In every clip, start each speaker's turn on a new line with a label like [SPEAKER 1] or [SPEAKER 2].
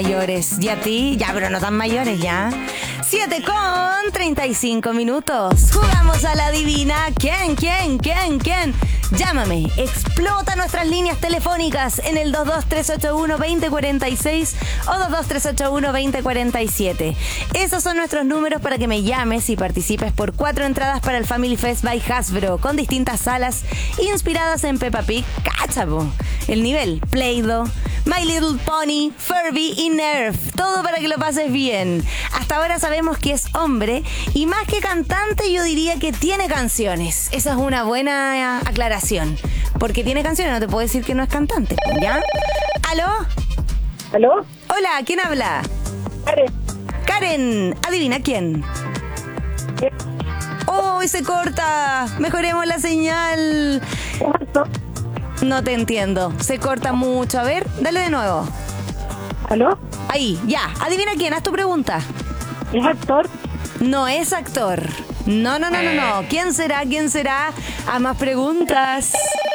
[SPEAKER 1] mayores. ¿Y a ti? Ya, pero no tan mayores, ya. 7:35 minutos. Jugamos a la adivina. ¿Quién? Llámame. Explota nuestras líneas telefónicas en el 22381-2046 o 22381-2047. Esos son nuestros números para que me llames y participes por 4 entradas para el Family Fest by Hasbro, con distintas salas inspiradas en Peppa Pig. ¡Cáchavo! El nivel Play-Doh, My Little Pony, Furby y Nerf. Todo para que lo pases bien. Hasta ahora sabemos que es hombre y más que cantante yo diría que tiene canciones. Esa es una buena aclaración. Porque tiene canciones, no te puedo decir que no es cantante. ¿Ya? ¿Aló?
[SPEAKER 2] ¿Aló?
[SPEAKER 1] Hola, ¿quién habla?
[SPEAKER 2] Karen.
[SPEAKER 1] Karen, adivina quién. ¡Oh, se corta! Mejoremos la señal. No te entiendo, se corta mucho. A ver, dale de nuevo.
[SPEAKER 2] ¿Aló?
[SPEAKER 1] Ahí, ya. Adivina quién, haz tu pregunta.
[SPEAKER 2] ¿Es actor?
[SPEAKER 1] No es actor. No. ¿Quién será? Haz más preguntas.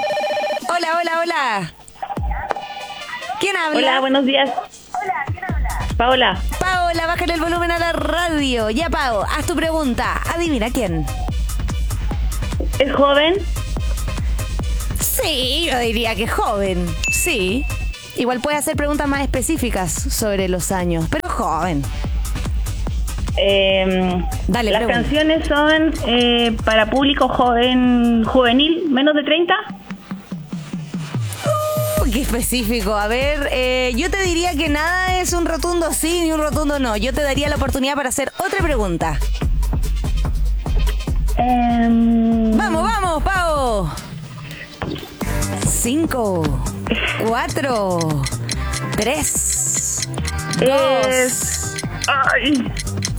[SPEAKER 1] Hola. ¿Quién habla?
[SPEAKER 2] Hola, buenos días. Paola.
[SPEAKER 1] Paola, bájale el volumen a la radio. Ya, Pao, haz tu pregunta. Adivina quién.
[SPEAKER 2] ¿Es joven?
[SPEAKER 1] Sí, yo diría que joven. Sí. Igual puede hacer preguntas más específicas sobre los años, pero joven.
[SPEAKER 2] Dale, las
[SPEAKER 1] pregunta.
[SPEAKER 2] canciones son para público juvenil, menos de 30.
[SPEAKER 1] Qué específico. A ver, yo te diría que nada es un rotundo sí ni un rotundo no. Yo te daría la oportunidad para hacer otra pregunta. Vamos, Pau. 5, 4, 3, 2.
[SPEAKER 2] ¡Ay!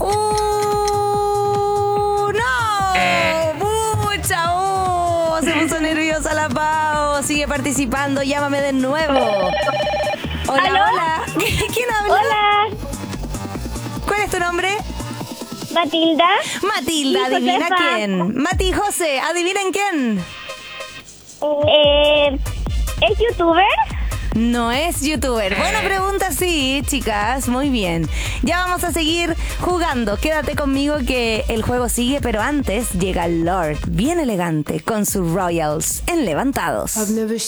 [SPEAKER 1] ¡No! ¡Mucha! Se puso nerviosa la Pau. Sigue participando. Llámame de nuevo. Hola,
[SPEAKER 3] ¿Aló?
[SPEAKER 1] hola. ¿Quién habla?
[SPEAKER 3] Hola,
[SPEAKER 1] ¿Cuál es tu nombre?
[SPEAKER 3] Matilda.
[SPEAKER 1] Matilda,
[SPEAKER 3] Y
[SPEAKER 1] adivina
[SPEAKER 3] Josefa.
[SPEAKER 1] quién. Mati y José, adivinen quién.
[SPEAKER 3] ¿Es youtuber?
[SPEAKER 1] No es youtuber. Buena pregunta, sí, chicas. Muy bien. Ya vamos a seguir jugando. Quédate conmigo que el juego sigue, pero antes llega Lord, bien elegante, con sus Royals en Levantados.